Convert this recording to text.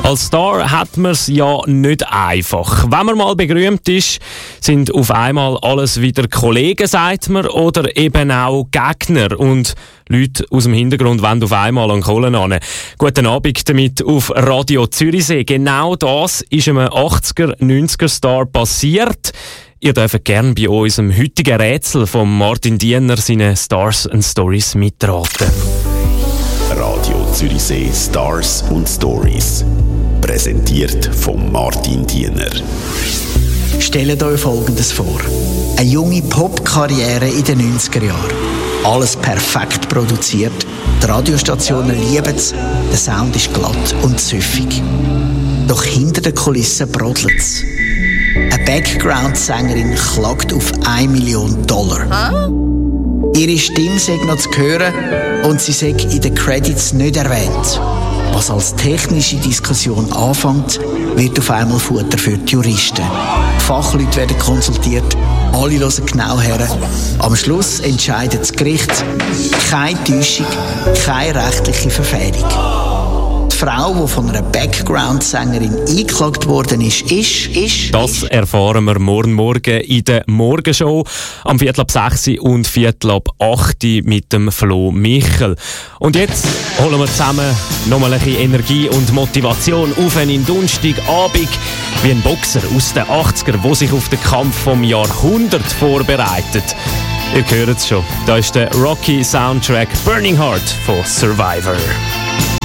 Als Star hat man es ja nicht einfach. Wenn man mal berühmt ist, sind auf einmal alles wieder Kollegen, sagt man, oder eben auch Gegner. Und Leute aus dem Hintergrund wollen auf einmal an Kohlen ran. Guten Abend damit auf Radio Zürichsee. Genau das ist einem 80er-, 90er-Star passiert. Ihr dürft gerne bei unserem heutigen Rätsel von Martin Diener seine Stars and Stories mitraten. Radio Zürichsee Stars und Stories. Präsentiert von Martin Diener. Stellt euch Folgendes vor. Eine junge Pop-Karriere in den 90er Jahren. Alles perfekt produziert. Die Radiostationen lieben es. Der Sound ist glatt und süffig. Doch hinter den Kulissen brodelt es. Eine Background-Sängerin klagt auf $1 Million. Ihre Stimme sei noch zu hören und sie sei in den Credits nicht erwähnt. Was als technische Diskussion anfängt, wird auf einmal Futter für die Juristen. Fachleute werden konsultiert, alle hören genau her. Am Schluss entscheidet das Gericht: keine Täuschung, keine rechtliche Verfehlung. Die Frau, die von einer Background-Sängerin eingeklagt worden ist. Das erfahren wir morgen in der Morgenshow am 5:45 und 7:08 mit dem Flo Michel. Und jetzt holen wir zusammen nochmal ein bisschen Energie und Motivation auf einen Donnerstagabend wie ein Boxer aus den 80er, der sich auf den Kampf vom Jahrhundert vorbereitet. Ihr hört es schon, da ist der Rocky Soundtrack Burning Heart von Survivor.